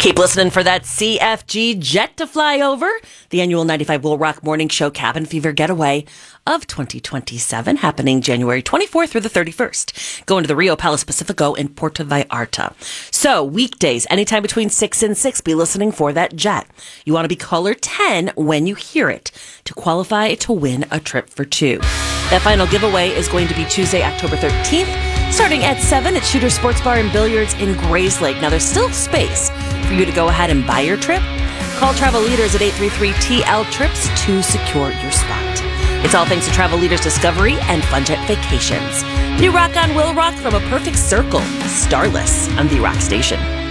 Keep listening for that CFG jet to fly over. The annual 95 Will Rock Morning Show Cabin Fever Getaway of 2027, happening January 24th through the 31st. Going to the Rio Palace Pacifico in Puerto Vallarta. So, weekdays, anytime between 6 and 6, be listening for that jet. You want to be caller 10 when you hear it to qualify to win a trip for two. That final giveaway is going to be Tuesday, October 13th, starting at 7 at Shooter Sports Bar and Billiards in Grayslake. Now, there's still space for you to go ahead and buy your trip. Call Travel Leaders at 833-TL-TRIPS to secure your spot. It's all thanks to Travel Leaders Discovery and Fun Jet Vacations. New rock on Will Rock from a perfect circle. Starless on the Rock Station.